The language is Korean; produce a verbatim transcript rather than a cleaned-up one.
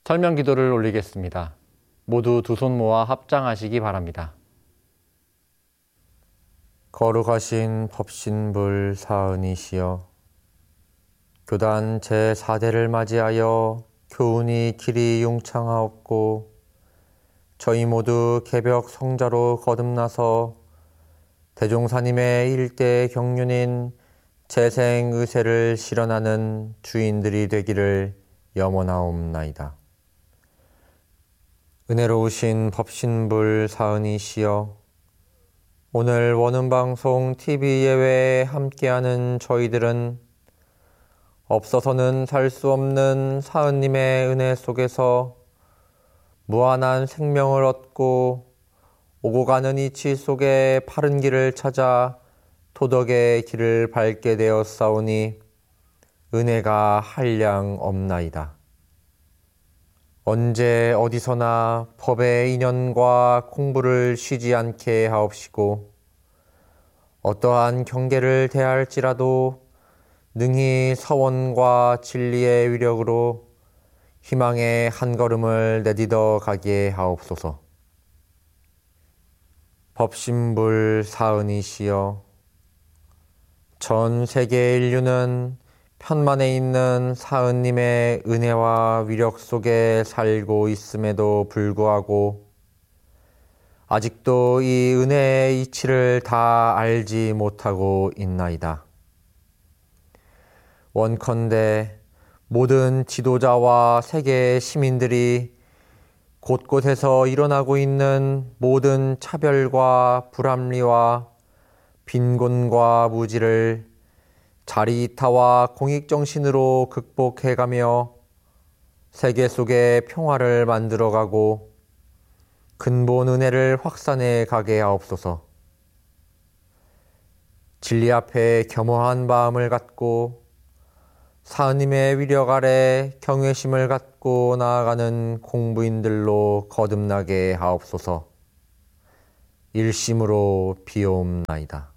설명 기도를 올리겠습니다. 모두 두 손 모아 합장하시기 바랍니다. 거룩하신 법신불 사은이시여, 교단 제사 대를 맞이하여 교훈이 길이 융창하옵고 저희 모두 개벽 성자로 거듭나서 대종사님의 일대 경륜인 재생의세를 실현하는 주인들이 되기를 염원하옵나이다. 은혜로우신 법신불 사은이시여, 오늘 원음방송 티비 예외에 함께하는 저희들은 없어서는 살 수 없는 사은님의 은혜 속에서 무한한 생명을 얻고 오고 가는 이치 속에 바른 길을 찾아 도덕의 길을 밟게 되었사오니 은혜가 한량 없나이다. 언제 어디서나 법의 인연과 공부를 쉬지 않게 하옵시고 어떠한 경계를 대할지라도 능히 서원과 진리의 위력으로 희망의 한 걸음을 내딛어 가게 하옵소서. 법신불 사은이시여, 전 세계 인류는 편만에 있는 사은님의 은혜와 위력 속에 살고 있음에도 불구하고 아직도 이 은혜의 이치를 다 알지 못하고 있나이다. 원컨대 모든 지도자와 세계 시민들이 곳곳에서 일어나고 있는 모든 차별과 불합리와 빈곤과 무지를 자리이타와 공익정신으로 극복해가며 세계 속에 평화를 만들어가고 근본 은혜를 확산해 가게 하옵소서. 진리 앞에 겸허한 마음을 갖고 사은님의 위력 아래 경외심을 갖고 나아가는 공부인들로 거듭나게 하옵소서. 일심으로 비옵나이다.